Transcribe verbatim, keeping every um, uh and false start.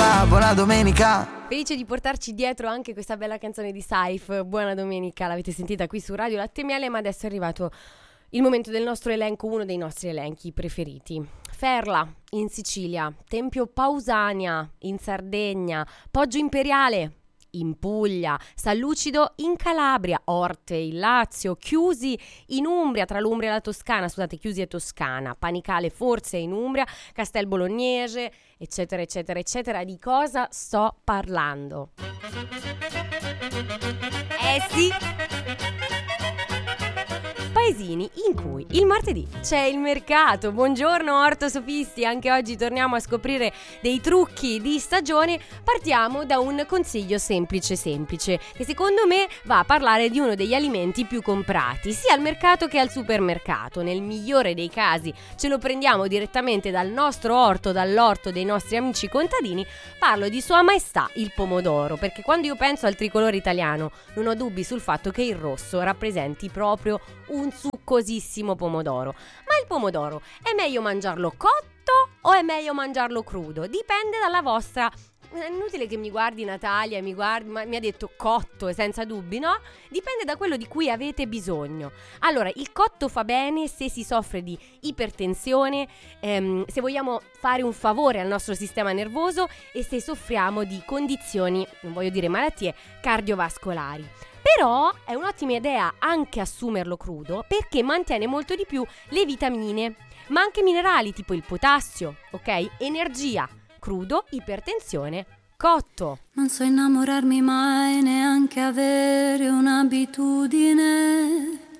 va, buona domenica. Felice di portarci dietro anche questa bella canzone di Saif. Buona domenica, l'avete sentita qui su Radio Latte e Miele, ma adesso è arrivato il momento del nostro elenco, uno dei nostri elenchi preferiti. Ferla in Sicilia, Tempio Pausania in Sardegna, Poggio Imperiale in Puglia, San Lucido in Calabria, Orte in Lazio, Chiusi in Umbria, tra l'Umbria e la Toscana, scusate, Chiusi e Toscana, Panicale forse in Umbria, Castel Bolognese, eccetera, eccetera, eccetera. Di cosa sto parlando? Eh sì! Paesini in cui il martedì c'è il mercato. Buongiorno ortosofisti, anche oggi torniamo a scoprire dei trucchi di stagione. Partiamo da un consiglio semplice semplice che secondo me va a parlare di uno degli alimenti più comprati sia al mercato che al supermercato. Nel migliore dei casi ce lo prendiamo direttamente dal nostro orto, dall'orto dei nostri amici contadini. Parlo di Sua Maestà il pomodoro, perché quando io penso al tricolore italiano non ho dubbi sul fatto che il rosso rappresenti proprio un succosissimo pomodoro. Ma il pomodoro è meglio mangiarlo cotto o è meglio mangiarlo crudo? Dipende dalla vostra... È inutile che mi guardi Natalia e mi guardi, ma mi ha detto cotto e senza dubbi, no? Dipende da quello di cui avete bisogno. Allora, il cotto fa bene se si soffre di ipertensione, ehm, se vogliamo fare un favore al nostro sistema nervoso e se soffriamo di condizioni, non voglio dire malattie, cardiovascolari. Però è un'ottima idea anche assumerlo crudo perché mantiene molto di più le vitamine, ma anche minerali tipo il potassio, ok? Energia, crudo, ipertensione, cotto. Non so innamorarmi mai, neanche avere un'abitudine.